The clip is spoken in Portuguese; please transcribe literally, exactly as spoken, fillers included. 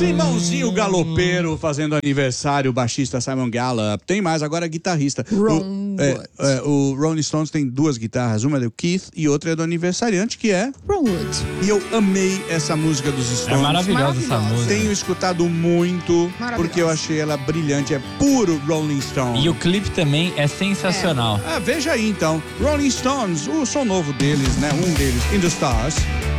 Irmãozinho galopeiro fazendo aniversário, o baixista Simon Gallup. Tem mais, agora guitarrista. Ron o, é, é, o Rolling Stones tem duas guitarras, uma é do Keith e outra é do aniversariante, que é Ron Wood. E eu amei essa música dos Stones. É maravilhosa essa música. Tenho escutado muito, porque eu achei ela brilhante. É puro Rolling Stones. E o clipe também é sensacional. É. Ah, veja aí então. Rolling Stones, o som novo deles, né? Um deles, In the Stars.